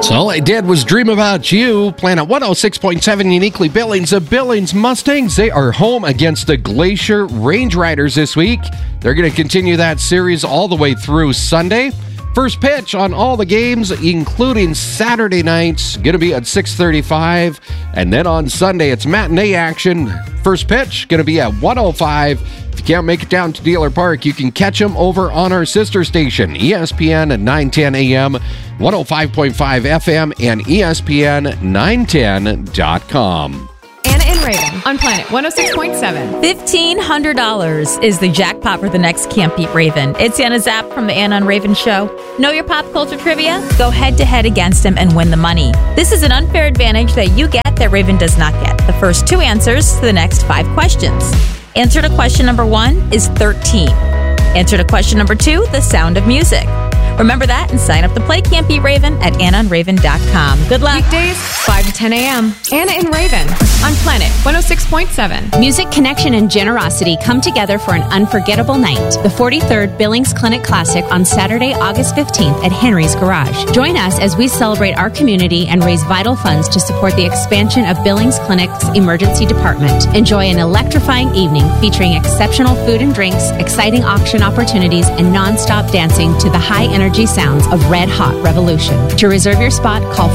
So all I did was dream about you. Planet 106.7 Uniquely Billings. The Billings Mustangs, they are home against the Glacier Range Riders this week. They're going to continue that series all the way through Sunday. First pitch on all the games, including Saturday nights, going to be at 6:35. And then on Sunday, it's matinee action. First pitch going to be at 1:05. If you can't make it down to Dealer Park, you can catch them over on our sister station, ESPN at 910 AM, 105.5 FM, and ESPN910.com. Anna and Raven on Planet 106.7. $1,500 is the jackpot for the next Can't Beat Raven. It's Anna Zapp from the Anna and Raven Show. Know your pop culture trivia? Go head-to-head against him and win the money. This is an unfair advantage that you get that Raven does not get. The first two answers to the next 5 questions. Answer to question number 1 is 13. Answer to question number 2, The Sound of Music. Remember that and sign up to play Can't Beat Raven at AnnaandRaven.com. Good luck. Weekdays, 5 to 10 a.m. Anna and Raven on Planet 106.7. Music, connection, and generosity come together for an unforgettable night. The 43rd Billings Clinic Classic on Saturday, August 15th at Henry's Garage. Join us as we celebrate our community and raise vital funds to support the expansion of Billings Clinic's emergency department. Enjoy an electrifying evening featuring exceptional food and drinks, exciting auction opportunities, and non-stop dancing to the high-energy sounds of Red Hot Revolution. To reserve your spot, call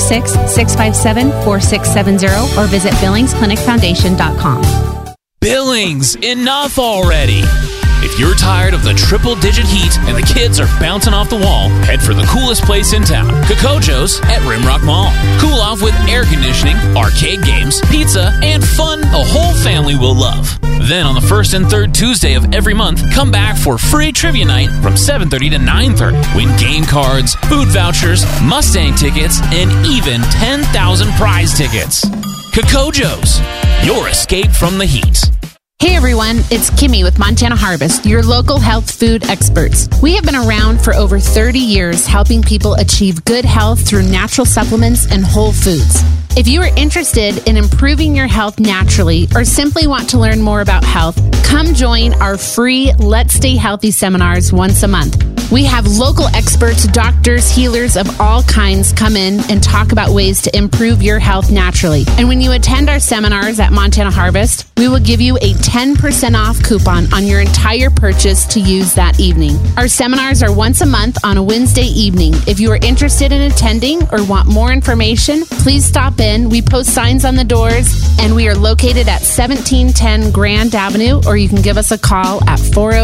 406-657-4670 or visit BillingsClinicFoundation.com. Billings, enough already! If you're tired of the triple-digit heat and the kids are bouncing off the wall, head for the coolest place in town, Kokojo's at Rimrock Mall. Cool off with air conditioning, arcade games, pizza, and fun a whole family will love. Then on the first and third Tuesday of every month, come back for free trivia night from 7:30 to 9:30. Win game cards, food vouchers, Mustang tickets, and even 10,000 prize tickets. Kokojo's, your escape from the heat. Hey everyone, it's Kimmy with Montana Harvest, your local health food experts. We have been around for over 30 years helping people achieve good health through natural supplements and whole foods. If you are interested in improving your health naturally or simply want to learn more about health, come join our free Let's Stay Healthy seminars once a month. We have local experts, doctors, healers of all kinds come in and talk about ways to improve your health naturally. And when you attend our seminars at Montana Harvest, we will give you a 10% off coupon on your entire purchase to use that evening. Our seminars are once a month on a Wednesday evening. If you are interested in attending or want more information, please stop in. We post signs on the doors, and we are located at 1710 Grand Avenue, or you can give us a call at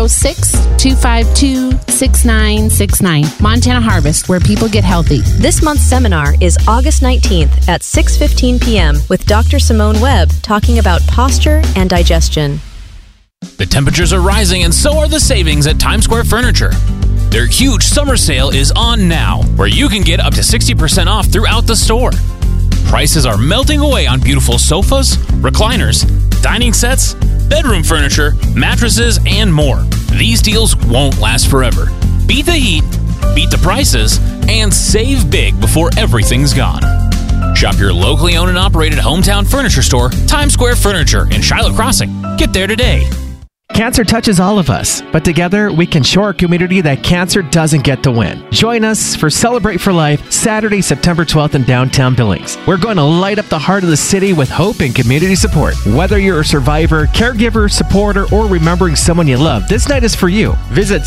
406-252-6969. Montana Harvest, where people get healthy. This month's seminar is August 19th at 6:15 p.m. with Dr. Simone Webb talking about posture and digestion. The temperatures are rising and so are the savings at Times Square Furniture. Their huge summer sale is on now, where you can get up to 60% off throughout the store. Prices are melting away on beautiful sofas, recliners, dining sets, bedroom furniture, mattresses, and more. These deals won't last forever. Beat the heat, beat the prices, and save big before everything's gone. Shop your locally owned and operated hometown furniture store, Times Square Furniture in Shiloh Crossing. Get there today. Cancer touches all of us, but together we can show our community that cancer doesn't get to win. Join us for Celebrate for Life, Saturday, September 12th in downtown Billings. We're going to light up the heart of the city with hope and community support. Whether you're a survivor, caregiver, supporter, or remembering someone you love, this night is for you. Visit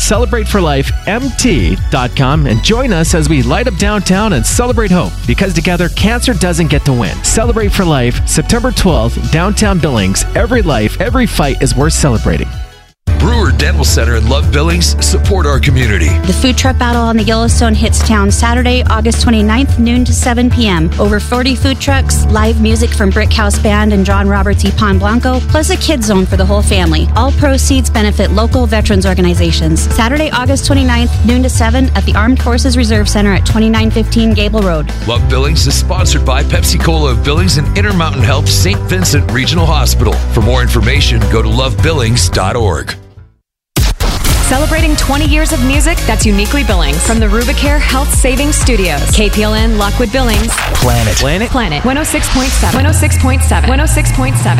CelebrateForLifeMT.com and join us as we light up downtown and celebrate hope, because together cancer doesn't get to win. Celebrate for Life, September 12th, downtown Billings. Every life, every fight is worth celebrating. Brewer Dental Center in Love Billings support our community. The food truck battle on the Yellowstone hits town Saturday, August 29th, noon to 7 p.m. Over 40 food trucks, live music from Brick House Band and John Roberts y Pan Blanco, plus a kids zone for the whole family. All proceeds benefit local veterans organizations. Saturday, August 29th, noon to 7 at the Armed Forces Reserve Center at 2915 Gable Road. Love Billings is sponsored by Pepsi-Cola of Billings and Intermountain Health St. Vincent Regional Hospital. For more information, go to lovebillings.org. Celebrating 20 years of music that's uniquely Billings. From the Rubicare Health Savings Studios. KPLN Lockwood Billings. Planet. 106.7. 106.7. 106.7.